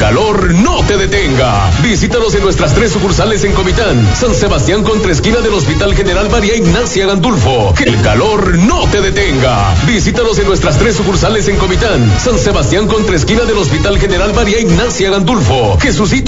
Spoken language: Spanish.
calor no te detenga. Visítanos en nuestras 3 sucursales en Comitán, San Sebastián contra esquina del Hospital General María Ignacia Gandulfo. Que el calor no te detenga. Visítanos en nuestras 3 sucursales en Comitán, San Sebastián contra esquina del Hospital General María Ignacia Gandulfo. Jesucito